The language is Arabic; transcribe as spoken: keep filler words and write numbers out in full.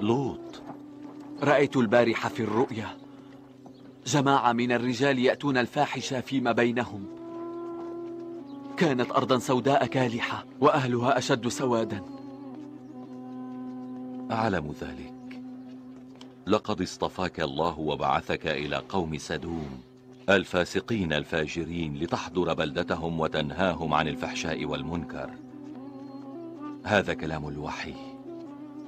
لوط. رأيت البارحة في الرؤيا جماعة من الرجال يأتون الفاحشة فيما بينهم. كانت أرضا سوداء كالحة وأهلها أشد سوادا. أعلم ذلك. لقد اصطفاك الله وبعثك إلى قوم سدوم الفاسقين الفاجرين لتحضر بلدتهم وتنهاهم عن الفحشاء والمنكر. هذا كلام الوحي.